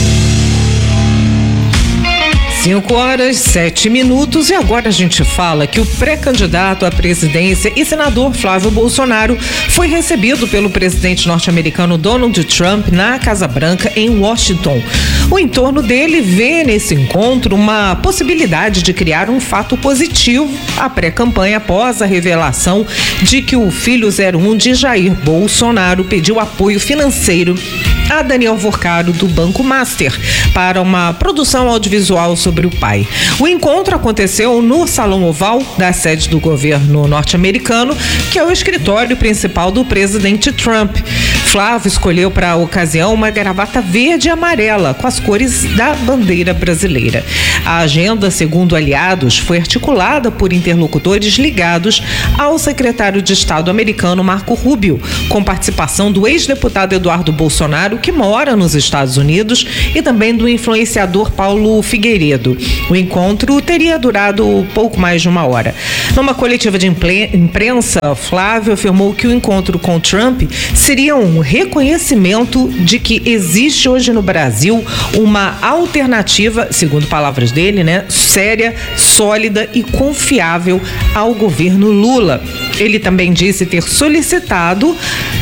5h07 e agora a gente fala que o pré-candidato à presidência e senador Flávio Bolsonaro foi recebido pelo presidente norte-americano Donald Trump na Casa Branca em Washington. O entorno dele vê nesse encontro uma possibilidade de criar um fato positivo à pré-campanha após a revelação de que o filho 01 de Jair Bolsonaro pediu apoio financeiro a Daniel Vorcaro do Banco Master para uma produção audiovisual sobre o pai. O encontro aconteceu no Salão Oval da sede do governo norte-americano, que é o escritório principal do presidente Trump. Flávio escolheu para a ocasião uma gravata verde e amarela com as cores da bandeira brasileira. A agenda, segundo aliados, foi articulada por interlocutores ligados ao secretário de Estado americano Marco Rubio, com participação do ex-deputado Eduardo Bolsonaro, que mora nos Estados Unidos, e também do influenciador Paulo Figueiredo. O encontro teria durado pouco mais de uma hora. Numa coletiva de imprensa, Flávio afirmou que o encontro com Trump seria um reconhecimento de que existe hoje no Brasil uma alternativa, segundo palavras dele, séria, sólida e confiável ao governo Lula. Ele também disse ter solicitado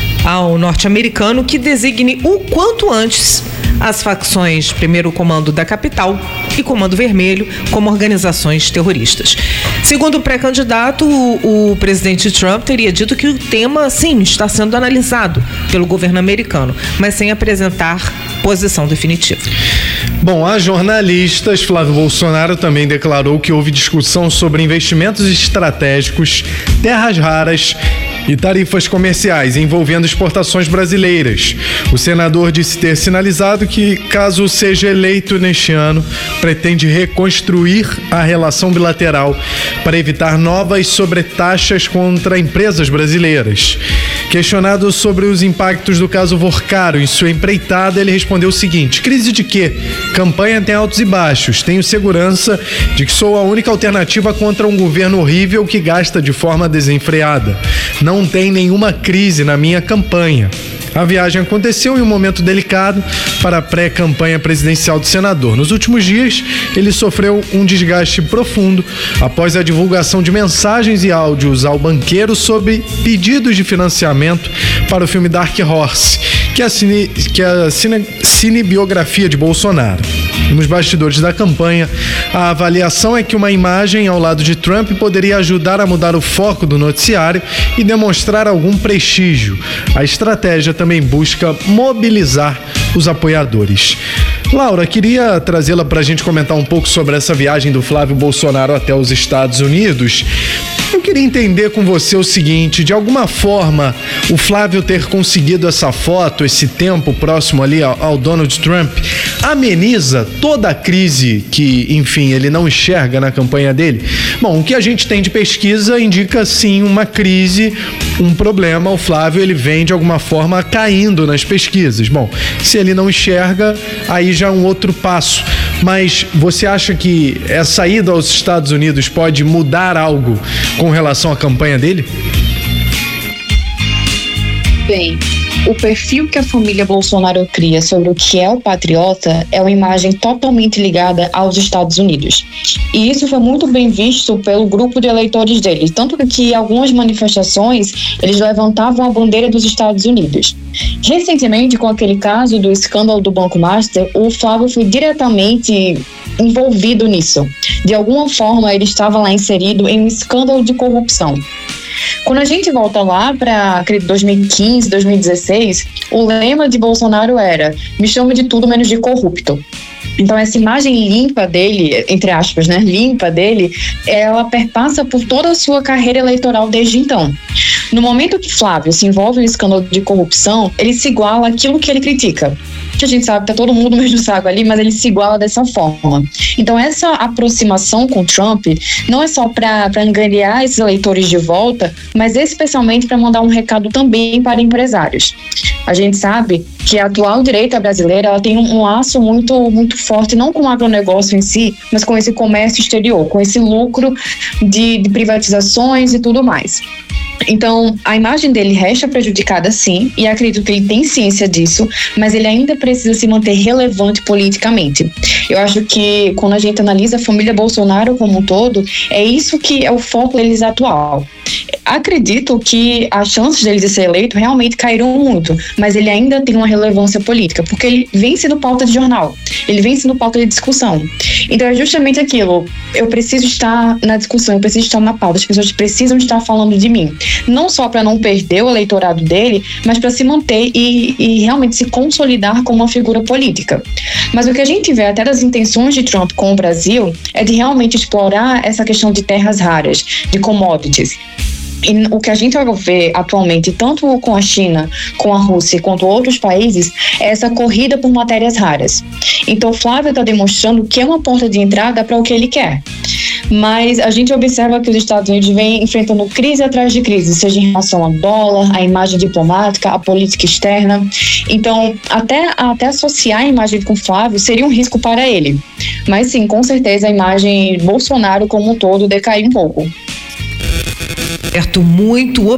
ao norte-americano que designe o quanto antes as facções Primeiro Comando da Capital e Comando Vermelho como organizações terroristas. Segundo o pré-candidato, o presidente Trump teria dito que o tema, sim, está sendo analisado pelo governo americano, mas sem apresentar posição definitiva. Bom, a jornalistas, Flávio Bolsonaro também declarou que houve discussão sobre investimentos estratégicos, terras raras e tarifas comerciais envolvendo exportações brasileiras. O senador disse ter sinalizado que, caso seja eleito neste ano, pretende reconstruir a relação bilateral para evitar novas sobretaxas contra empresas brasileiras. Questionado sobre os impactos do caso Vorcaro em sua empreitada, ele respondeu o seguinte: crise de quê? Campanha tem altos e baixos. Tenho segurança de que sou a única alternativa contra um governo horrível que gasta de forma desenfreada. Não tem nenhuma crise na minha campanha. A viagem aconteceu em um momento delicado para a pré-campanha presidencial do senador. Nos últimos dias, ele sofreu um desgaste profundo após a divulgação de mensagens e áudios ao banqueiro sobre pedidos de financiamento para o filme Dark Horse, que é a cinebiografia de Bolsonaro. Nos bastidores da campanha, a avaliação é que uma imagem ao lado de Trump poderia ajudar a mudar o foco do noticiário e demonstrar algum prestígio. A estratégia também busca mobilizar os apoiadores. Laura, queria trazê-la para a gente comentar um pouco sobre essa viagem do Flávio Bolsonaro até os Estados Unidos. Eu queria entender com você o seguinte: de alguma forma, o Flávio ter conseguido essa foto, esse tempo próximo ali ao Donald Trump, ameniza toda a crise que, enfim, ele não enxerga na campanha dele? Bom, o que a gente tem de pesquisa indica, sim, uma crise, um problema. O Flávio, ele vem, de alguma forma, caindo nas pesquisas. Bom, se ele não enxerga, aí já é um outro passo. Mas você acha que essa ida aos Estados Unidos pode mudar algo com relação à campanha dele? Bem, o perfil que a família Bolsonaro cria sobre o que é o patriota é uma imagem totalmente ligada aos Estados Unidos. E isso foi muito bem visto pelo grupo de eleitores dele, tanto que em algumas manifestações eles levantavam a bandeira dos Estados Unidos. Recentemente, com aquele caso do escândalo do Banco Master, o Flávio foi diretamente envolvido nisso. De alguma forma, ele estava lá inserido em um escândalo de corrupção. Quando a gente volta lá para 2015, 2016, o lema de Bolsonaro era: me chame de tudo menos de corrupto. Então essa imagem limpa dele, entre aspas, limpa dele, ela perpassa por toda a sua carreira eleitoral desde então. No momento que Flávio se envolve em um escândalo de corrupção, ele se iguala àquilo que ele critica. que a gente sabe que tá todo mundo no mesmo saco ali, mas ele se iguala dessa forma. Então essa aproximação com Trump não é só para angariar esses eleitores de volta, mas especialmente para mandar um recado também para empresários. A gente sabe que a atual direita brasileira ela tem um laço muito, muito forte, não com o agronegócio em si, mas com esse comércio exterior, com esse lucro de privatizações e tudo mais. Então, a imagem dele resta prejudicada sim, e acredito que ele tem ciência disso, mas ele ainda precisa se manter relevante politicamente. Eu acho que quando a gente analisa a família Bolsonaro como um todo, é isso que é o foco deles atual. Acredito que as chances dele de ser eleito realmente caíram muito, mas ele ainda tem uma relevância política, porque ele vem sendo pauta de jornal, ele vem sendo pauta de discussão. Então é justamente aquilo, eu preciso estar na discussão, eu preciso estar na pauta, as pessoas precisam estar falando de mim, não só para não perder o eleitorado dele, mas para se manter e realmente se consolidar como uma figura política. Mas o que a gente vê até das intenções de Trump com o Brasil é de realmente explorar essa questão de terras raras, de commodities. E o que a gente vê atualmente, tanto com a China, com a Rússia, quanto outros países, é essa corrida por matérias raras. Então, Flávio está demonstrando que é uma porta de entrada para o que ele quer. Mas a gente observa que os Estados Unidos vêm enfrentando crise atrás de crise, seja em relação ao dólar, à imagem diplomática, à política externa. Então, até associar a imagem com Flávio seria um risco para ele. Mas sim, com certeza a imagem Bolsonaro como um todo decai um pouco. Muito